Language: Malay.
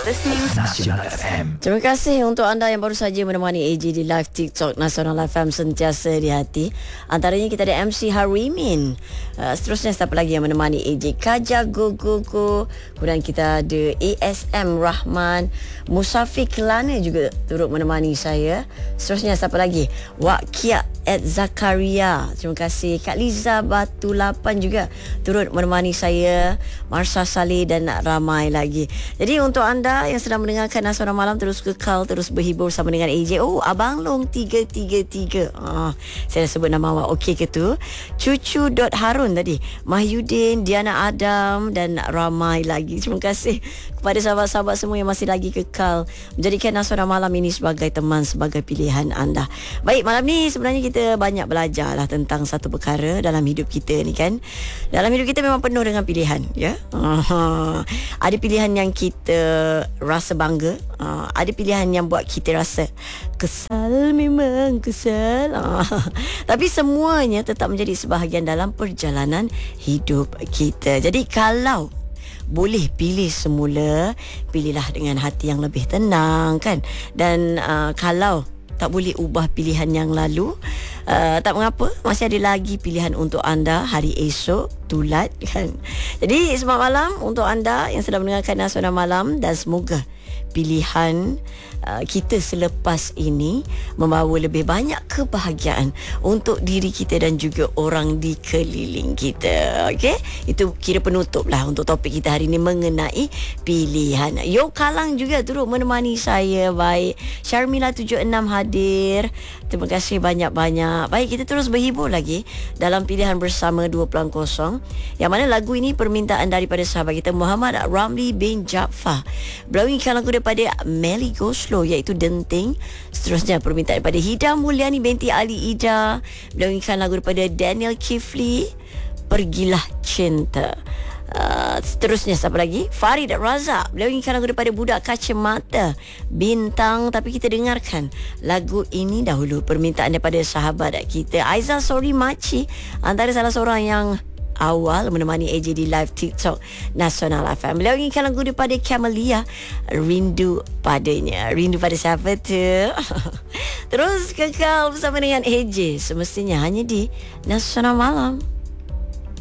listening Nasional FM. Terima kasih untuk anda yang baru saja menemani AJ di live TikTok Nasional FM, sentiasa di hati. Antaranya kita ada MC Harimin. Seterusnya siapa lagi yang menemani AJ? Kaja Go. Kemudian kita ada ASM Rahman. Musafir Kelana juga turut menemani saya. Seterusnya siapa lagi? Wak Kia at Zakaria. Terima kasih. Kak Liza Batu 8 juga turut menemani saya. Marsha Saleh dan ramai lagi. Jadi untuk anda yang sedang mendengarkan Nasional Malam, terus kekal, terus berhibur sama dengan AJ. Oh, Abang Long 333. Saya dah sebut nama awak. Okey ke tu? Cucu.Harun tadi. Mahyudin, Diana Adam dan ramai lagi. Terima kasih kepada sahabat-sahabat semua yang masih lagi kekal menjadikan Nasional Malam ini sebagai teman, sebagai pilihan anda. Baik, malam ni sebenarnya kita banyak belajar lah tentang satu perkara dalam hidup kita ni kan. Dalam hidup kita memang penuh dengan pilihan, ya. Ada pilihan yang kita rasa bangga, ada pilihan yang buat kita rasa kesal, memang kesal. Tapi semuanya tetap menjadi sebahagian dalam perjalanan hidup kita. Jadi kalau boleh pilih semula, pilihlah dengan hati yang lebih tenang kan. Dan kalau tak boleh ubah pilihan yang lalu, tak mengapa, masih ada lagi pilihan untuk anda hari esok, tulat kan. Jadi selamat malam untuk anda yang sedang mendengarkan Nasional Malam, dan semoga pilihan kita selepas ini membawa lebih banyak kebahagiaan untuk diri kita dan juga orang di keliling kita. Okey, itu kira penutup lah untuk topik kita hari ini mengenai pilihan. Yo Kalang juga turut menemani saya. Baik, Syarmila 76 hadir. Terima kasih banyak-banyak. Baik, kita terus berhibur lagi dalam pilihan bersama 2.0, yang mana lagu ini permintaan daripada sahabat kita Muhammad Ramli bin Jaafar. Berlawankan lagu daripada Melly Goslow iaitu Denting. Seterusnya permintaan daripada Hida Mulyani binti Ali Ida. Berlawankan lagu daripada Daniel Kifli, Pergilah Cinta. Seterusnya siapa lagi? Farid Razak. Beliau inginkan lagu daripada Budak Kacamata, Bintang. Tapi kita dengarkan lagu ini dahulu, permintaan daripada sahabat kita Aiza Sori Maci, antara salah seorang yang awal menemani AJ di live TikTok Nasional FM. Beliau inginkan lagu daripada Camelia, Rindu Padanya. Rindu pada siapa tu? Terus kekal bersama dengan AJ, semestinya hanya di Nasional Malam.